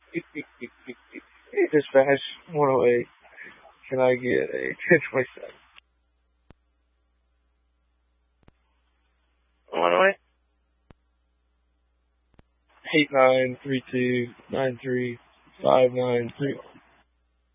Dispatch 108. Can I get a 1027? 108? 8932935930.